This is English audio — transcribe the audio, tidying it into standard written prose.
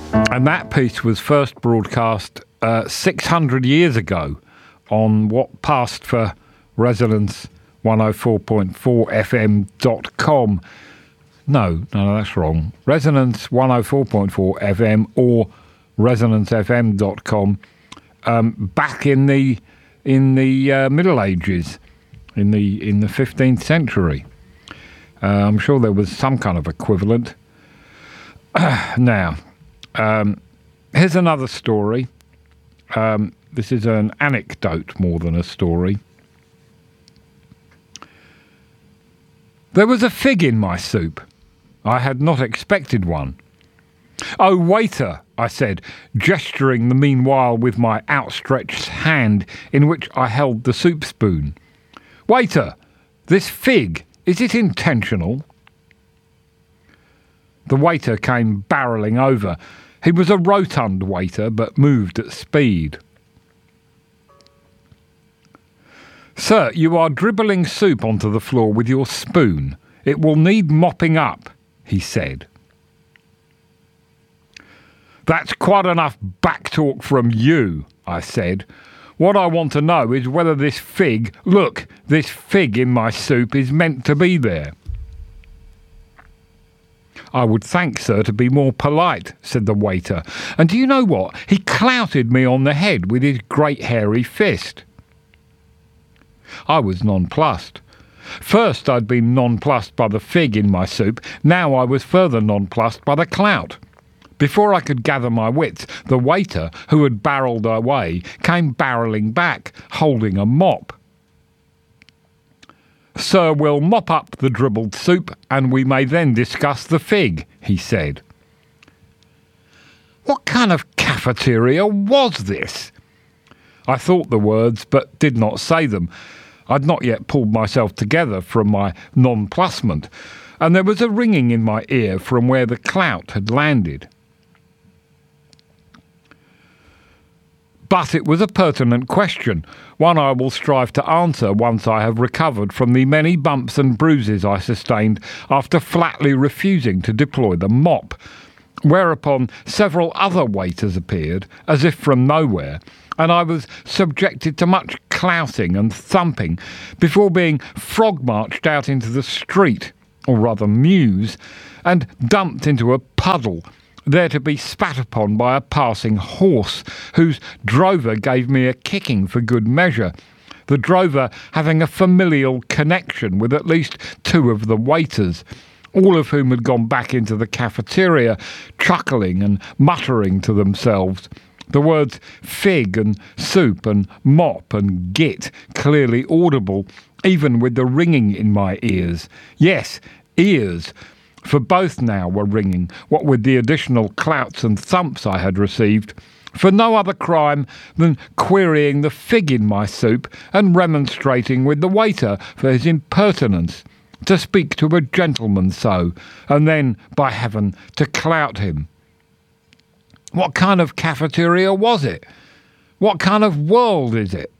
And that piece was first broadcast 600 years ago on what passed for Resonance 104.4 FM.com. No, that's wrong. Resonance 104.4 FM or resonancefm.com. Back in the Middle Ages, in the 15th century. I'm sure there was some kind of equivalent. Now, here's another story. This is an anecdote more than a story. There was a fig in my soup. I had not expected one. "Oh, waiter," I said, gesturing the meanwhile with my outstretched hand in which I held the soup spoon. "Waiter, this fig, is it intentional?" The waiter came barrelling over. He was a rotund waiter, but moved at speed. "Sir, you are dribbling soup onto the floor with your spoon. It will need mopping up," he said. "That's quite enough backtalk from you," I said. "What I want to know is whether this fig in my soup is meant to be there." "I would thank, sir, to be more polite," said the waiter. And do you know what? He clouted me on the head with his great hairy fist. I was nonplussed. First I'd been nonplussed by the fig in my soup. Now I was further nonplussed by the clout. Before I could gather my wits, the waiter, who had barrelled away, came barrelling back, holding a mop. "Sir, we'll mop up the dribbled soup, and we may then discuss the fig," he said. What kind of cafeteria was this? I thought the words, but did not say them. I'd not yet pulled myself together from my nonplussment, and there was a ringing in my ear from where the clout had landed. But it was a pertinent question, one I will strive to answer once I have recovered from the many bumps and bruises I sustained after flatly refusing to deploy the mop, whereupon several other waiters appeared, as if from nowhere, and I was subjected to much clouting and thumping before being frog-marched out into the street, or rather mews, and dumped into a puddle, there to be spat upon by a passing horse, whose drover gave me a kicking for good measure, the drover having a familial connection with at least two of the waiters, all of whom had gone back into the cafeteria, chuckling and muttering to themselves, the words fig and soup and mop and git clearly audible, even with the ringing in my ears. Yes, ears, for both now were ringing, what with the additional clouts and thumps I had received, for no other crime than querying the fig in my soup and remonstrating with the waiter for his impertinence, to speak to a gentleman so, and then, by heaven, to clout him. What kind of cafeteria was it? What kind of world is it?